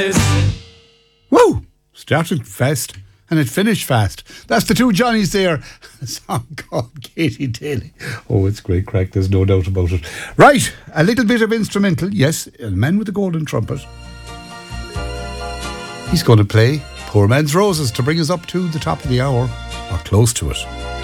Woo! Started fast and it finished fast. That's the two Johnnies there. A song called Katie Daly. Oh, it's great crack, there's no doubt about it. Right, a little bit of instrumental. Yes, a man with a golden trumpet. He's going to play Poor Man's Roses to bring us up to the top of the hour, or close to it.